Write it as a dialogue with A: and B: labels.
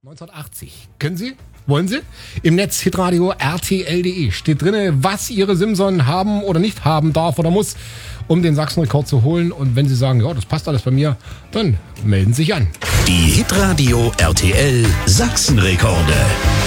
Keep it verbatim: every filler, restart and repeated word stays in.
A: neunzehnhundertachtzig. Können Sie? Wollen Sie? Im Netz hitradio R T L punkt de steht drin, was Ihre Simson haben oder nicht haben darf oder muss, um den Sachsenrekord zu holen. Und wenn Sie sagen, ja, das passt alles bei mir, dann melden Sie sich an.
B: Die Hitradio R T L Sachsenrekorde.